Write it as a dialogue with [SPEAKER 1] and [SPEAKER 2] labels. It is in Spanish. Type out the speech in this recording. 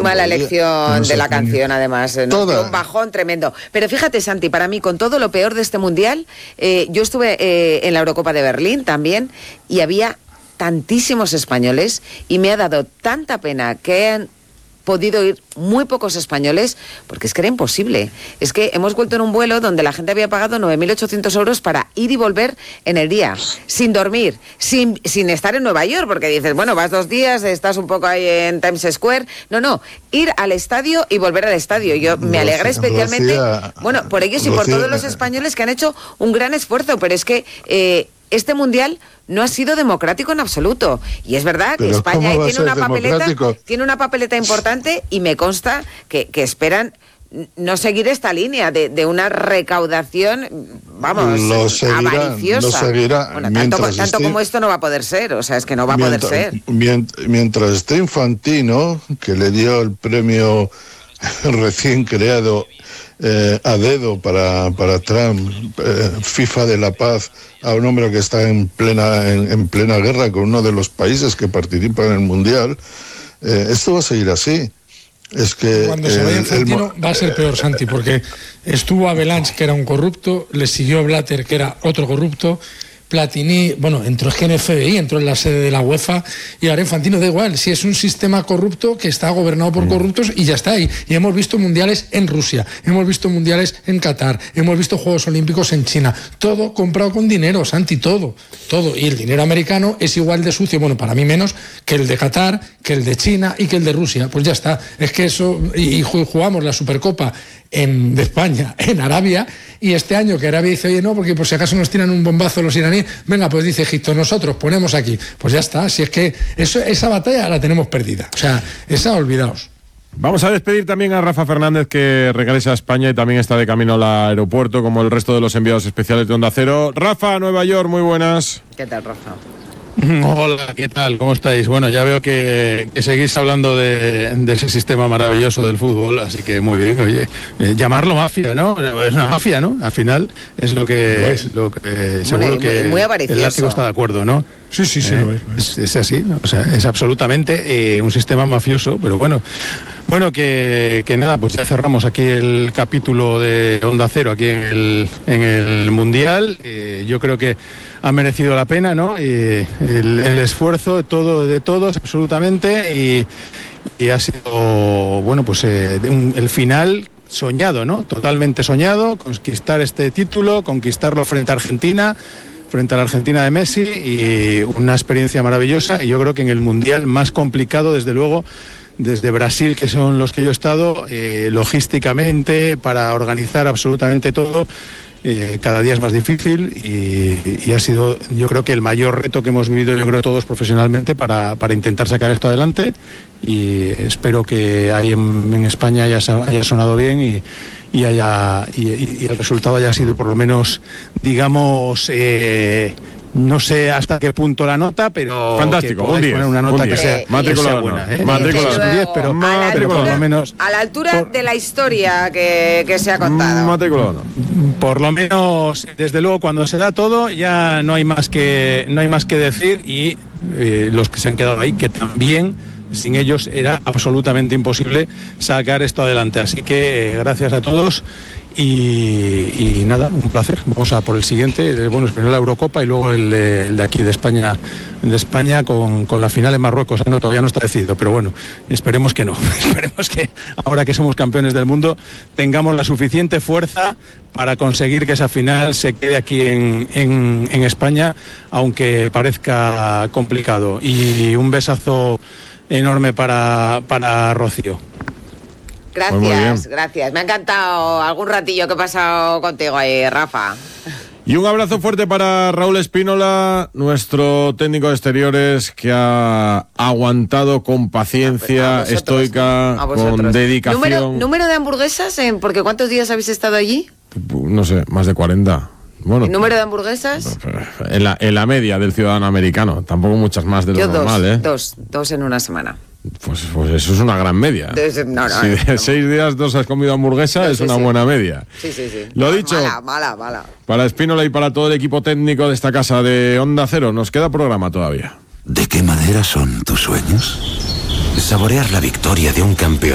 [SPEAKER 1] mala elección de la canción, además. Un bajón tremendo. Pero fíjate, Santi, para mí, con todo lo peor de este Mundial, yo estuve en la Eurocopa de Berlín también, y había tantísimos españoles, y me ha dado tanta pena que han podido ir muy pocos españoles, porque es que era imposible. Es que hemos vuelto en un vuelo donde la gente había pagado 9.800 euros para ir y volver en el día, sin dormir, sin estar en Nueva York, porque dices, bueno, vas 2 días, estás un poco ahí en Times Square. No, ir al estadio y volver al estadio. Yo me alegré especialmente, bueno, por ellos y por todos los españoles que han hecho un gran esfuerzo, pero es que este Mundial no ha sido democrático en absoluto. Y es verdad que España ahí tiene una papeleta importante, y me consta que esperan no seguir esta línea de una recaudación, vamos, avariciosa. Bueno, tanto como esto no va a poder ser, o sea, es que no va a poder ser.
[SPEAKER 2] Mientras esté Infantino, que le dio el premio recién creado a dedo para Trump, FIFA de la Paz, a un hombre que está en plena guerra con uno de los países que participan en el Mundial, esto va a seguir así. Es que
[SPEAKER 3] cuando se vaya Infantino va a ser peor, Santi, porque estuvo Avalanche, que era un corrupto, le siguió Blatter, que era otro corrupto, Platini, bueno, entró en el FBI, entró en la sede de la UEFA, y ahora Infantino da igual, si es un sistema corrupto que está gobernado por corruptos, y ya está ahí. Y hemos visto mundiales en Rusia, hemos visto mundiales en Qatar, hemos visto Juegos Olímpicos en China, todo comprado con dinero, Santi, todo. Y el dinero americano es igual de sucio, bueno, para mí menos, que el de Qatar, que el de China y que el de Rusia. Pues ya está, es que eso, y jugamos la Supercopa de España en Arabia, y este año que Arabia dice, oye, no, porque por si acaso nos tiran un bombazo los iraníes, venga, pues dice Egipto, nosotros ponemos aquí, pues ya está. Si es que esa batalla la tenemos perdida, o sea, esa olvidaos.
[SPEAKER 4] Vamos a despedir también a Rafa Fernández, que regresa a España y también está de camino al aeropuerto, como el resto de los enviados especiales de Onda Cero. Rafa, Nueva York, muy buenas.
[SPEAKER 1] ¿Qué tal, Rafa?
[SPEAKER 5] Hola, ¿qué tal? ¿Cómo estáis? Bueno, ya veo que seguís hablando de ese sistema maravilloso del fútbol, así que muy bien, oye, llamarlo mafia, ¿no? Es una mafia, ¿no? Al final es lo que seguro que
[SPEAKER 1] muy
[SPEAKER 5] el Látigo está de acuerdo, ¿no?
[SPEAKER 3] Sí,
[SPEAKER 5] es así, ¿no? O sea, es absolutamente un sistema mafioso, pero bueno, que nada, pues ya cerramos aquí el capítulo de Onda Cero aquí en el Mundial. Yo creo que ha merecido la pena, ¿no? El esfuerzo de todos, absolutamente, y ha sido, bueno, pues el final soñado, ¿no? Totalmente soñado, conquistar este título, conquistarlo frente a Argentina, frente a la Argentina de Messi, y una experiencia maravillosa. Y yo creo que en el Mundial más complicado, desde luego, desde Brasil, que son los que yo he estado, logísticamente, para organizar absolutamente todo, cada día es más difícil, y ha sido, yo creo que el mayor reto que hemos vivido, yo creo, todos profesionalmente, para intentar sacar esto adelante, y espero que ahí en España haya sonado bien, y el resultado haya sido, por lo menos, digamos, no sé hasta qué punto la nota, pero
[SPEAKER 4] fantástico,
[SPEAKER 5] un 10, poner una nota que sea buena, pero por lo menos
[SPEAKER 1] a la altura de la historia que se ha contado.
[SPEAKER 5] Por lo menos, desde luego, cuando se da todo, ya no hay más que decir, y los que se han quedado ahí, que también sin ellos era absolutamente imposible sacar esto adelante. Así que gracias a todos. Y nada, un placer. Vamos a por el siguiente, bueno, primero la Eurocopa y luego el de aquí de España con la final en Marruecos. No, todavía no está decidido, pero bueno, esperemos que no. Esperemos que ahora que somos campeones del mundo tengamos la suficiente fuerza para conseguir que esa final se quede aquí en España, aunque parezca complicado. Y un besazo enorme para Rocío.
[SPEAKER 1] Gracias. Me ha encantado algún ratillo que he pasado contigo ahí, Rafa.
[SPEAKER 4] Y un abrazo fuerte para Raúl Espínola, nuestro técnico de exteriores, que ha aguantado con paciencia estoica, con dedicación.
[SPEAKER 1] ¿Número de hamburguesas? Porque ¿cuántos días habéis estado allí?
[SPEAKER 4] No sé, más de 40. Bueno,
[SPEAKER 1] ¿el número de hamburguesas?
[SPEAKER 4] En la media del ciudadano americano, tampoco muchas más de lo normal, ¿eh?
[SPEAKER 1] Dos en una semana.
[SPEAKER 4] Pues eso es una gran media. Si de 6 días 2 has comido hamburguesa, es una buena media.
[SPEAKER 1] Sí.
[SPEAKER 4] Lo dicho,
[SPEAKER 1] mala.
[SPEAKER 4] Para Espínola y para todo el equipo técnico de esta casa de Onda Cero, nos queda programa todavía.
[SPEAKER 6] ¿De qué madera son tus sueños? Saborear la victoria de un campeonato